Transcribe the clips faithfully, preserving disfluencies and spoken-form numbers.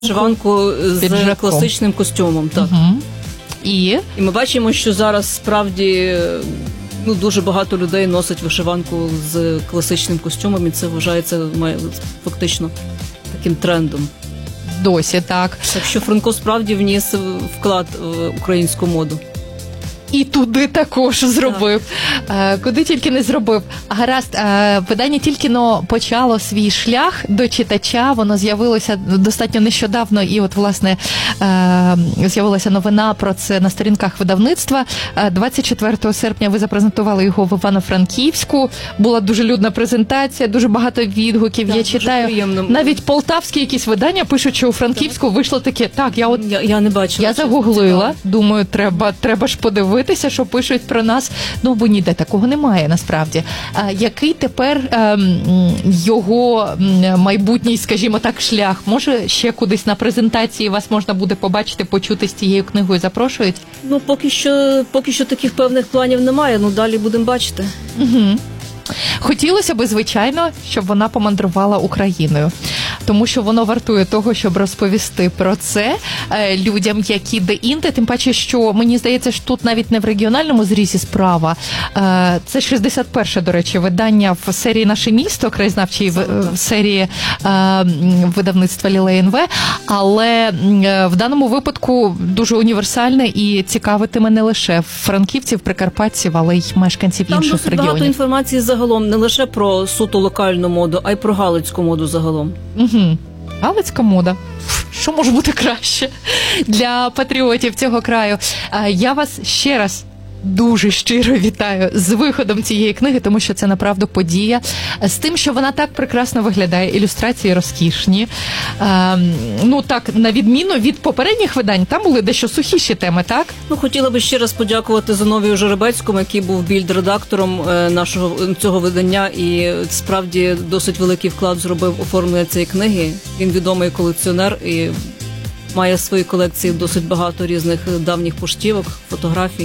вишиванку з Піджаком. класичним костюмом. Так. Угу. І? І ми бачимо, що зараз справді ну, дуже багато людей носить вишиванку з класичним костюмом, і це вважається має, фактично таким трендом. Досі так. Так що Франко справді вніс вклад в українську моду. І туди також зробив. Е, куди тільки не зробив. Гаразд, е, видання тільки-но почало свій шлях до читача, воно з'явилося достатньо нещодавно, і от, власне, е, з'явилася новина про це на сторінках видавництва. Е, двадцять четвертого серпня ви запрезентували його в Івано-Франківську. Була дуже людна презентація, дуже багато відгуків. Так, я читаю. приємно. Навіть полтавські якісь видання пишуть, що у Франківську вийшло таке. Так, я от Я, я не бачила. Я загуглила, думаю, треба, треба ж подивитися, що пишуть про нас. Ну, бо ніде такого немає, насправді. А який тепер ем, його майбутній, скажімо так, шлях? Може, ще кудись на презентації вас можна буде побачити, почути з цією книгою? Запрошують? Ну, поки що, поки що таких певних планів немає, ну далі будемо бачити. Угу. Хотілося б, звичайно, щоб вона помандрувала Україною, тому що воно вартує того, щоб розповісти про це е, людям, які де-інде, тим паче, що, мені здається, що тут навіть не в регіональному зрізі справа. Е, це шістдесят перше, до речі, видання в серії «Наше місто», краєзнавчій в, в серії е, видавництва Лілей ен ве, але е, в даному випадку дуже універсальне і цікавитиме не лише франківців, прикарпатців, але й мешканців Там інших досить регіонів. багато інформації загалом, не лише про суто локальну моду, а й про галицьку моду загалом. Угу. Галицька мода. Що може бути краще для патріотів цього краю? Я вас ще раз дуже щиро вітаю з виходом цієї книги, тому що це направду подія. З тим, що вона так прекрасно виглядає, ілюстрації розкішні. Е, ну так, на відміну від попередніх видань, там були дещо сухіші теми, так? Ну, хотіла би ще раз подякувати Зиновію Жеребецькому, який був більд-редактором нашого цього видання і справді досить великий вклад зробив у оформлення цієї книги. Він відомий колекціонер і має в своїй колекції досить багато різних давніх поштівок, фотографій.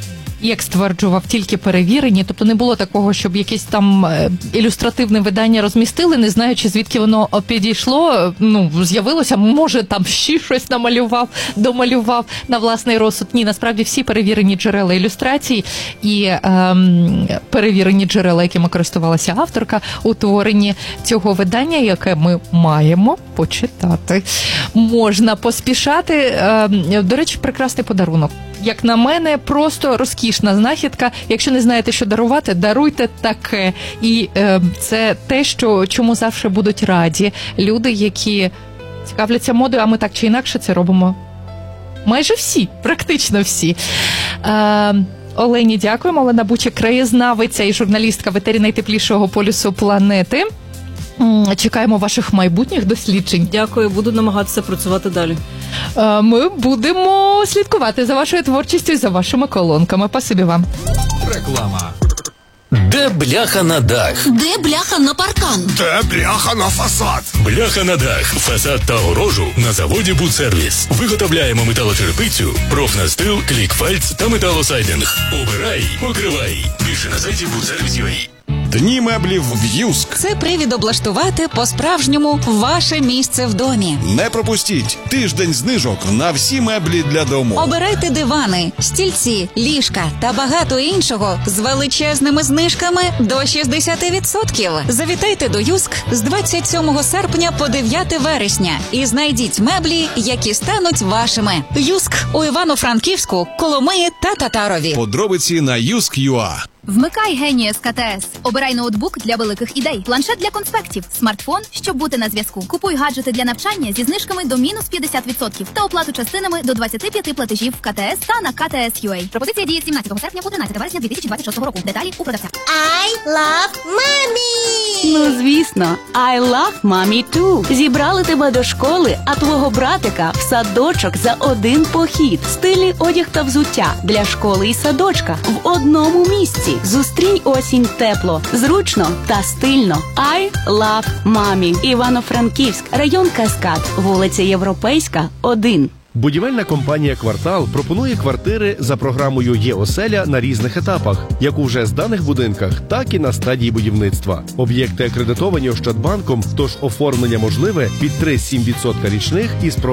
Як стверджував, тільки перевірені, тобто не було такого, щоб якесь там ілюстративне видання розмістили, не знаючи, звідки воно підійшло, ну, з'явилося, може, там ще щось намалював, домалював на власний розсуд. Ні, насправді всі перевірені джерела ілюстрацій і ем, перевірені джерела, якими користувалася авторка у творенні цього видання, яке ми маємо почитати. Можна поспішати. Ем, до речі, прекрасний подарунок. Як на мене, просто розкішна знахідка. Якщо не знаєте, що дарувати, даруйте таке. І е, це те, що, чому завжди будуть раді люди, які цікавляться модою, а ми так чи інакше це робимо. Майже всі, практично всі. Е, Олені дякуємо. Олена Бучик, краєзнавиця і журналістка в етері найтеплішого полюсу планети. Чекаємо ваших майбутніх досліджень. Дякую, буду намагатися працювати далі. Ми будемо слідкувати за вашою творчістю і за вашими колонками. Спасибі вам. Реклама. Де бляха на дах? Де бляха на паркан? Де бляха на фасад? Бляха на дах, фасад та огорожу на заводі «Будсервіс». Виготовляємо металочерпицю, профнастил, клікфальц та металосайдинг. Обирай, покривай. Більше на сайті будсервіс крапка ю а. Дні меблів в Юск. Це привід облаштувати по-справжньому ваше місце в домі. Не пропустіть тиждень знижок на всі меблі для дому. Обирайте дивани, стільці, ліжка та багато іншого з величезними знижками до шістдесят відсотків. Завітайте до Юск з двадцять сьомого серпня по дев'яте вересня і знайдіть меблі, які стануть вашими. Юск у Івано-Франківську, Коломиї та Татарові. Подробиці на юск крапка ю а. Вмикай Genius ка те ес. Обирай ноутбук для великих ідей, планшет для конспектів, смартфон, щоб бути на зв'язку. Купуй гаджети для навчання зі знижками до мінус п'ятдесят відсотків та оплату частинами до двадцять п'ять платежів в ка те ес та на ка те ес крапка ю а. Пропозиція діє з сімнадцятого серпня по тринадцяте вересня дві тисячі двадцять шостого року. Деталі у продавця. I love mommy! Ну, звісно, I love mommy too. Зібрали тебе до школи, а твого братика в садочок за один похід. Стильний одяг та взуття для школи і садочка в одному місці. Зустрінь осінь тепло, зручно та стильно. I love mommy. Івано-Франківськ, район Каскад, вулиця Європейська, один. Будівельна компанія «Квартал» пропонує квартири за програмою «Є-оселя» на різних етапах, як у вже зданих будинках, так і на стадії будівництва. Об'єкти акредитовані Ощадбанком, тож оформлення можливе під три цілих сім десятих відсотка річних із